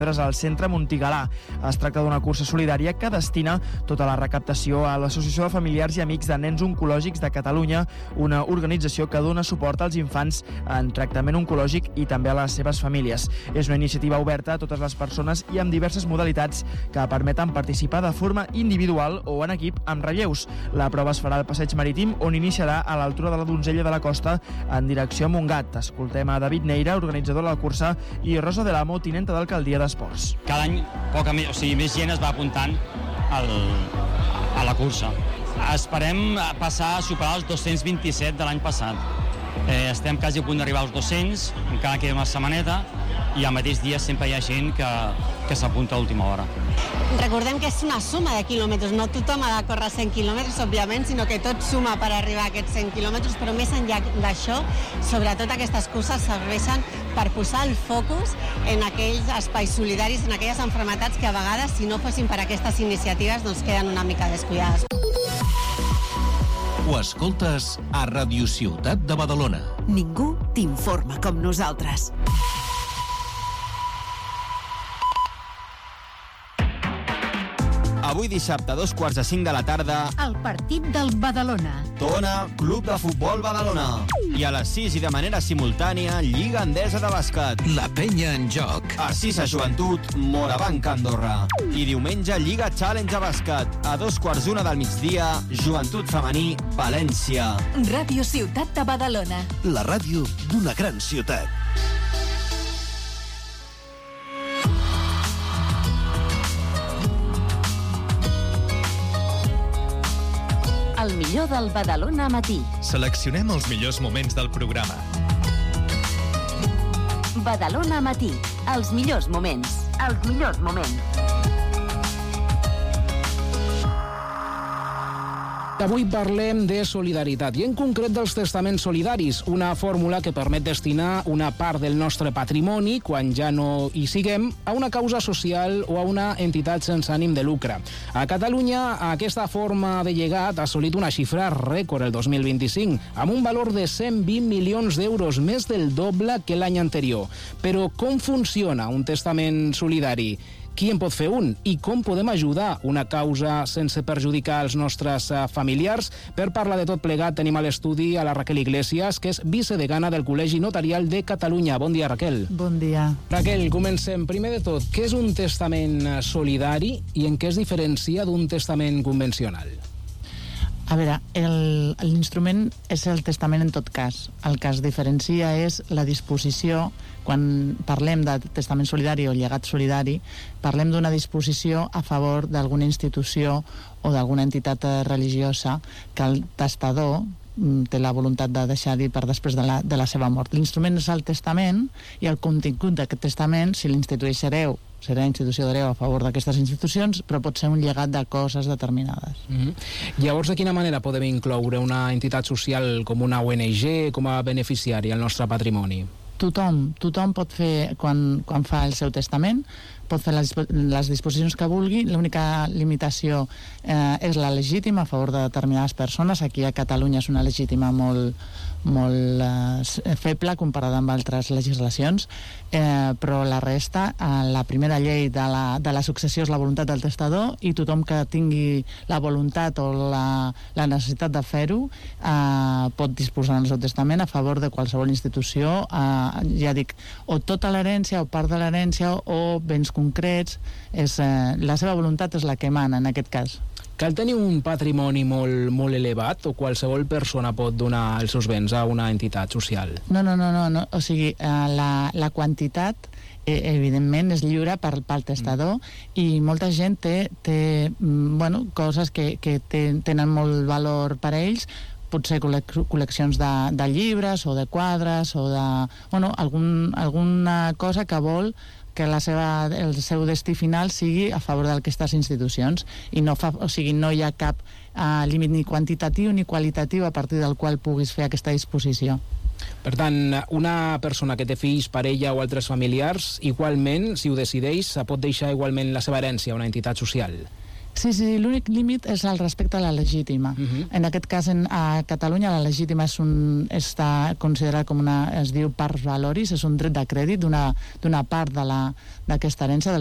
al centre Montigalà. Es tracta d'una cursa solidària que destina tota la recaptació a l'Associació de Familiars i Amics de Nens Oncològics de Catalunya, una organització que dona suport als infants en tractament oncològic i també a les seves famílies. És una iniciativa oberta a totes les persones i amb diverses modalitats que permeten participar de forma individual o en equip amb relleus. La prova es farà al Passeig Marítim, on iniciarà a l'altura de la Donzella de la Costa en direcció a Montgat. Escoltem a David Neira, organitzador de la cursa, i Rosa de l'Amo, tinenta d'alcaldia d'Esports. Cada any més gent es va apuntant a la cursa. Esperem passar a superar els 227 de l'any passat. Estem quasi a punt d'arribar als 200, encara queda una setmaneta, i al mateix dia sempre hi ha gent que s'apunta a última hora. Recordem que és una suma de quilòmetres, no tothom ha de córrer 100 quilòmetres, òbviament, sinó que tot suma per arribar a aquests 100 quilòmetres, però més enllà d'això, sobretot aquestes curses serveixen per posar el focus en aquells espais solidaris, en aquelles malalties que a vegades, si no fossin per aquestes iniciatives, doncs queden una mica descuidades. Ho escoltes a Ràdio Ciutat de Badalona. Ningú t'informa com nosaltres. Avui dissabte, a 2:45 de la tarda, el partit del Badalona. Tona, Club de Futbol Badalona. I a les 6 i de manera simultània, Lliga Endesa de Bàsquet. La penya en joc. A 6 a Joventut, Morabanc, Andorra. I diumenge, Lliga Challenge a Bàsquet. A 2:15 del migdia, Joventut Femení, València. Ràdio Ciutat de Badalona. La ràdio d'una gran ciutat. El millor del Badalona matí. Seleccionem els millors moments del programa. Badalona matí. Els millors moments. Els millors moments. Avui parlem de solidaritat i en concret dels testaments solidaris, una fórmula que permet destinar una part del nostre patrimoni, quan ja no hi siguem, a una causa social o a una entitat sense ànim de lucre. A Catalunya, aquesta forma de llegat ha assolit una xifra rècord el 2025, amb un valor de 120 milions d'euros, més del doble que l'any anterior. Però com funciona un testament solidari? Qui en pot fer un? I com podem ajudar una causa sense perjudicar els nostres familiars? Per parlar de tot plegat tenim a l'estudi a la Raquel Iglesias, que és vicedegana del Col·legi Notarial de Catalunya. Bon dia, Raquel. Bon dia. Raquel, comencem. Primer de tot, què és un testament solidari i en què es diferencia d'un testament convencional? A veure, l'instrument és el testament en tot cas. El que es diferencia és la disposició. Quan parlem de testament solidari o llegat solidari, parlem d'una disposició a favor d'alguna institució o d'alguna entitat religiosa que el testador té la voluntat de deixar-hi per després de la seva mort. L'instrument és el testament i el contingut d'aquest testament, si l'institueix hereu, serà institució d'hereu a favor d'aquestes institucions, però pot ser un llegat de coses determinades. Llavors, de quina manera podem incloure una entitat social com una ONG com a beneficiari al nostre patrimoni? Tothom pot fer, quan fa el seu testament, pot fer les disposicions que vulgui. L'única limitació és la legítima a favor de determinades persones. Aquí a Catalunya és una legítima molt feble comparada amb altres legislacions, però la resta, la primera llei de la successió és la voluntat del testador, i tothom que tingui la voluntat o la necessitat de fer-ho pot disposar en el seu testament a favor de qualsevol institució, ja dic, o tota l'herència o part de l'herència o béns concrets. La seva voluntat és la que mana en aquest cas. Cal tenir un patrimoni molt elevat o qualsevol persona pot donar els seus béns a una entitat social? No. O sigui, la quantitat evidentment és lliure pel testador, i molta gent té coses que tenen molt valor per a ells. Pot ser col·leccions de llibres o de quadres o alguna cosa que vol que el seu destí final sigui a favor d'aquestes institucions, i no hi ha cap límit ni quantitatiu ni qualitatiu a partir del qual puguis fer aquesta disposició. Per tant, una persona que té fills, parella o altres familiars, igualment, si ho decideix, pot deixar igualment la seva herència a una entitat social? Sí, l'únic límit és el respecte a la legítima. En aquest cas, a Catalunya, la legítima està considerada com es diu pars valoris, és un dret de crèdit d'una part d'aquesta herència, del